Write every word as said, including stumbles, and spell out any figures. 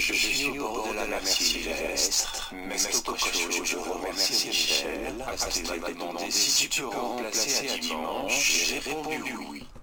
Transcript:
Je suis au bord de la mer Sylvestre. Mesto Cochot, je vous remercie Michel. Astrid m'a demandé si tu peux remplacer à dimanche. J'ai répondu oui.